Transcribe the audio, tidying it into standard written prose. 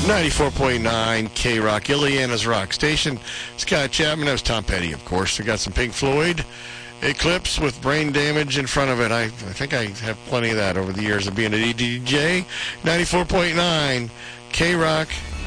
94.9 K-Rock, Illinois' rock station. Scott Chapman, that was Tom Petty, of course. We got some Pink Floyd. Eclipse with Brain Damage in front of it. I think I have plenty of that over the years of being a DJ. 94.9 K-Rock,